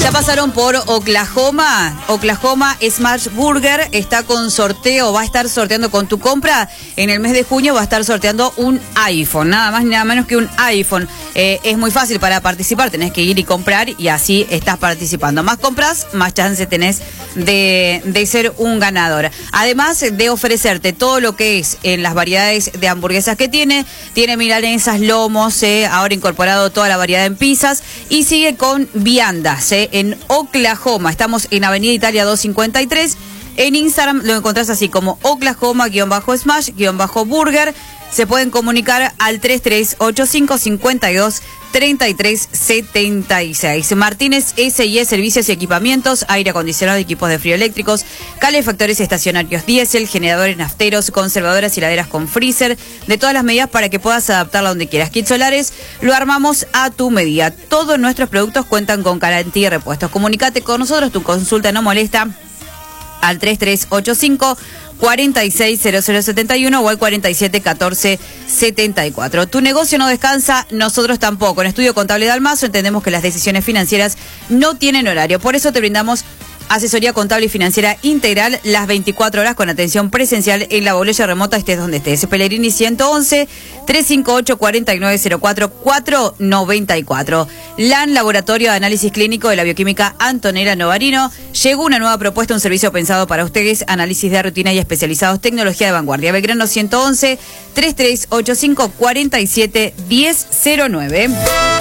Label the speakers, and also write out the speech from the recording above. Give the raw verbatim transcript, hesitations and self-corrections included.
Speaker 1: Ya pasaron por Oklahoma. Oklahoma Smash Burger está con sorteo, va a estar sorteando con tu compra. En el mes de junio va a estar sorteando un iPhone, nada más ni nada menos que un iPhone. Eh, es muy fácil para participar, tenés que ir y comprar y así estás participando. Más compras, más chance tenés de, de ser un ganador. Además de ofrecerte todo lo que es en las variedades de hamburguesas que tiene, tiene milanesas, lomos, eh, ahora incorporado toda la variedad en pizzas y sigue con viandas, eh, en Oklahoma. Estamos en Avenida Italia doscientos cincuenta y tres. En Instagram lo encontrás así como Oklahoma-Smash-Burger. Se pueden comunicar al tres tres ocho cinco, cinco dos, tres tres siete seis. Martínez S y E Servicios y Equipamientos, aire acondicionado, equipos de frío eléctricos, calefactores estacionarios diésel, generadores nafteros, conservadoras y heladeras con freezer, de todas las medidas para que puedas adaptarla donde quieras. Kits solares, lo armamos a tu medida. Todos nuestros productos cuentan con garantía y repuestos. Comunicate con nosotros, tu consulta no molesta, al tres tres ocho cinco, cuatro seis cero cero siete uno o al cuatro siete uno cuatro siete cuatro. Tu negocio no descansa, nosotros tampoco. En Estudio Contable de Almazo entendemos que las decisiones financieras no tienen horario. Por eso te brindamos asesoría contable y financiera integral las veinticuatro horas con atención presencial en la bolilla remota, estés donde estés. Pellegrini ciento once, tres cinco ocho, cuatro nueve cero cuatro, cuatro nueve cuatro. LAN, Laboratorio de Análisis Clínico de la Bioquímica Antonella Novarino. Llegó una nueva propuesta, un servicio pensado para ustedes, análisis de rutina y especializados, tecnología de vanguardia. Belgrano ciento once, tres tres ocho cinco, cuatro siete uno cero cero nueve.